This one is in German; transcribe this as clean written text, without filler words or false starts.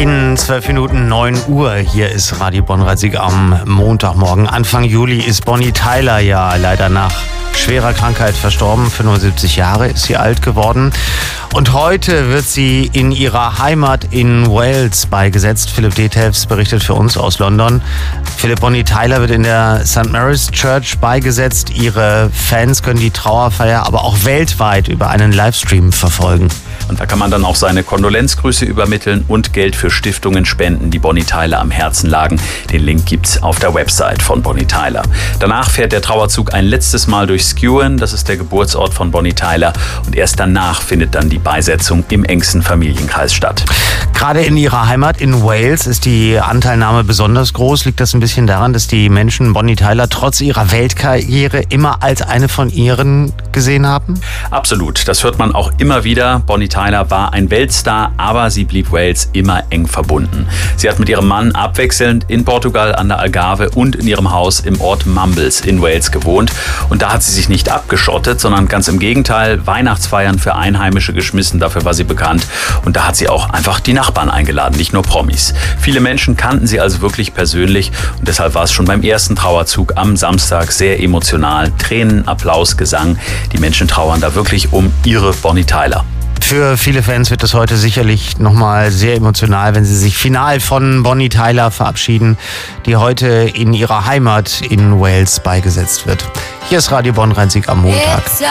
In 12 Minuten 9 Uhr, hier ist Radio Bonn-Rhein-Sieg am Montagmorgen. Anfang Juli ist Bonnie Tyler ja leider nach schwerer Krankheit verstorben. 75 Jahre ist sie alt geworden. Und heute wird sie in ihrer Heimat in Wales beigesetzt. Philipp Dethelfs berichtet für uns aus London. Philipp, Bonnie Tyler wird in der St. Mary's Church beigesetzt. Ihre Fans können die Trauerfeier aber auch weltweit über einen Livestream verfolgen. Und da kann man dann auch seine Kondolenzgrüße übermitteln und Geld für Stiftungen spenden, die Bonnie Tyler am Herzen lagen. Den Link gibt's auf der Website von Bonnie Tyler. Danach fährt der Trauerzug ein letztes Mal durch Skewen, das ist der Geburtsort von Bonnie Tyler. Und erst danach findet dann die Beisetzung im engsten Familienkreis statt. Gerade in ihrer Heimat in Wales ist die Anteilnahme besonders groß. Liegt das ein bisschen daran, dass die Menschen Bonnie Tyler trotz ihrer Weltkarriere immer als eine von ihren gesehen haben? Absolut, das hört man auch immer wieder. Bonnie Tyler war ein Weltstar, aber sie blieb Wales immer eng verbunden. Sie hat mit ihrem Mann abwechselnd in Portugal an der Algarve und in ihrem Haus im Ort Mumbles in Wales gewohnt. Und da hat sie sich nicht abgeschottet, sondern ganz im Gegenteil, Weihnachtsfeiern für Einheimische geschmissen, dafür war sie bekannt. Und da hat sie auch einfach die Nachbarn eingeladen, nicht nur Promis. Viele Menschen kannten sie also wirklich persönlich und deshalb war es schon beim ersten Trauerzug am Samstag sehr emotional. Tränen, Applaus, Gesang. Die Menschen trauern da wirklich um ihre Bonnie Tyler. Für viele Fans wird es heute sicherlich nochmal sehr emotional, wenn sie sich final von Bonnie Tyler verabschieden, die heute in ihrer Heimat in Wales beigesetzt wird. Hier ist Radio Bonn-Rhein-Sieg am Montag.